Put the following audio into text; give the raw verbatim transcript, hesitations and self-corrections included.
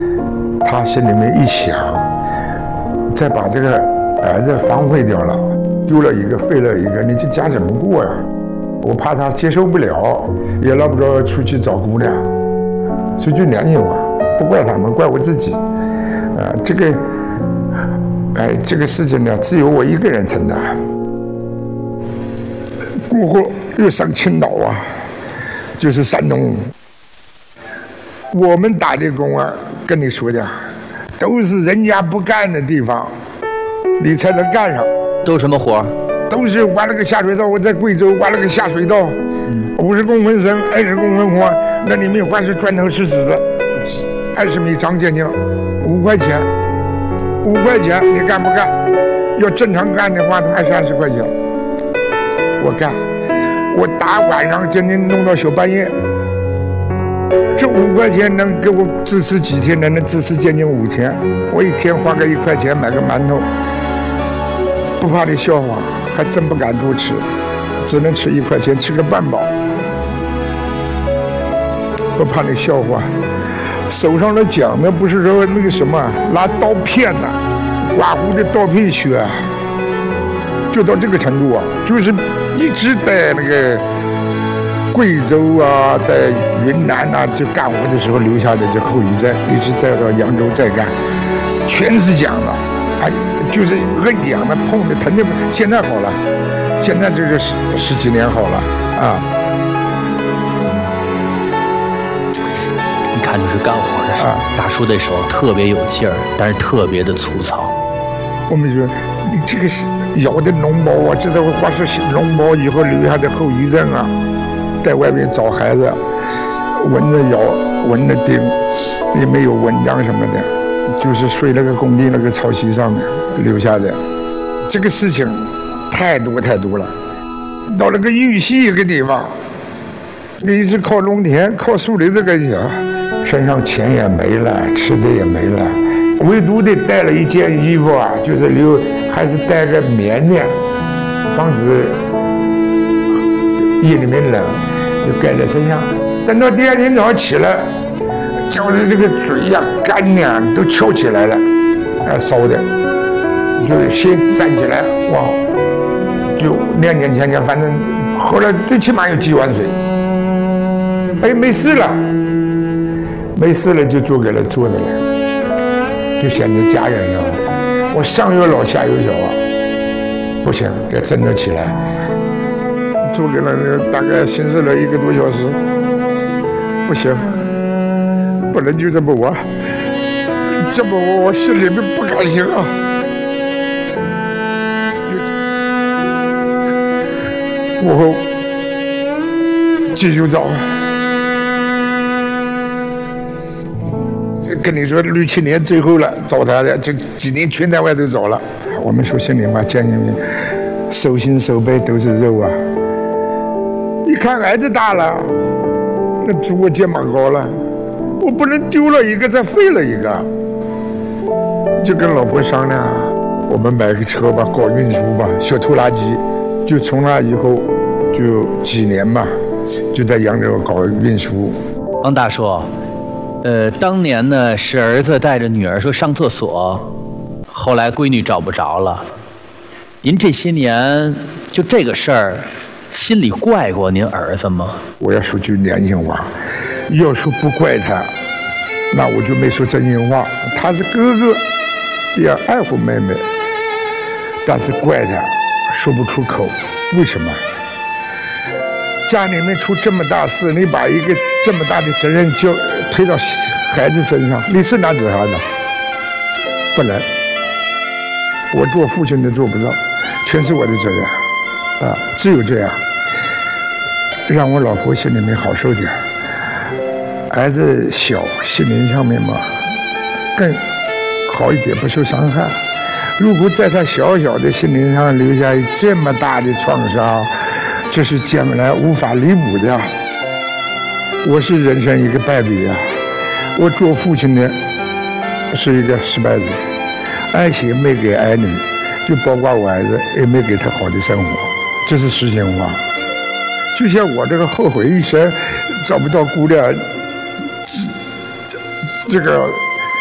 他心里面一想，再把这个儿子反悔掉了，丢了一个废了一个，你这家怎么过呀？我怕他接受不了，也捞不着出去找姑娘，所以就联系我，不怪他们，怪我自己。啊、呃，这个，哎，这个事情呢，只有我一个人承担。过后又上青岛啊，就是山东。我们打的工啊，跟你说的，都是人家不干的地方，你才能干上。 都什么活？ 都是挖了个下水道，我在贵州挖了个下水道，五十公分深，二十公分宽，那里面还是砖头石子，二十米长尖尖，五块钱，五块钱你干不干？要正常干的话，他妈三十块钱，我干，我大晚上今天弄到小半夜，这五块钱能给我支持几天呢？能支持将近五天，我一天花个一块钱买个馒头，不怕你笑话。还真不敢多吃，只能吃一块钱，吃个半饱。不怕你笑话，手上的讲的不是说那个什么，拿刀片呐、啊，刮胡的刀片削啊，就到这个程度啊，就是一直在那个贵州啊，在云南啊，就干活的时候留下的这后遗症，一直带到扬州再干，全是讲的。哎，就是摁痒的、碰的、疼的，现在好了，现在这个十十几年好了啊。 一看就是干活的时候，啊、大叔的手特别有劲儿，但是特别的粗糙。 我们说，你这个是咬的脓包啊，这才会发生脓包以后留下的后遗症啊。在外面找孩子，蚊子咬、蚊子叮，也没有蚊帐什么的。就是睡那个工地那个草席上面留下的，这个事情太多太多了。到那个玉溪一个地方，一直靠农田、靠树林子跟前，身上钱也没了，吃的也没了，唯独的带了一件衣服啊，就是留还是带个棉的，防止夜里面冷，就盖在身上。等到第二天早上起来。就是这个嘴呀、肝呀都翘起来了，啊烧的，就是先站起来，哇，就踉踉跄跄，反正后来最起码有几碗水，哎没事了，没事了就坐给他坐着了，就显得家人了。我上有老下有小啊，不行，得振作起来，坐给了大概行驶了一个多小时，不行。不能就这么玩，这么玩我心里面不开心啊！过后继续找，跟你说六七年最后了，找他的这几年全在外头找了。我们说心里话，见人手心手背都是肉啊！一看儿子大了，那足我肩膀高了。我不能丢了一个再废了一个，就跟老婆商量，我们买个车吧，搞运输吧，小拖拉机。就从那以后，就几年吧，就在扬州搞运输。 王大叔，呃，当年呢是儿子带着女儿说上厕所，后来闺女找不着了。您这些年就这个事儿，心里怪过您儿子吗？ 我要说句良心话。要说不怪他，那我就没说真心话。他是哥哥，也爱护妹妹，但是怪他说不出口。为什么？家里面出这么大事，你把一个这么大的责任交推到孩子身上，你是哪走啥的？不能。我做父亲的做不到，全是我的责任啊！只有这样，让我老婆心里面好受点。儿子小，心灵上面嘛更好一点，不受伤害。如果在他小小的心灵上留下这么大的创伤，这是将来无法弥补的。我是人生一个败笔啊！我做父亲的是一个失败者，而且没给儿女，就包括我儿子，也没给他好的生活，这是实情话。就像我这个后悔一生找不到姑娘。这这个